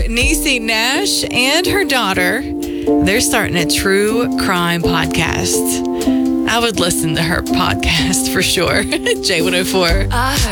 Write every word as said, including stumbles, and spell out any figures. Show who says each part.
Speaker 1: Niecy Nash and her daughter. They're starting a true crime podcast. I would listen to her podcast for sure. J one oh four.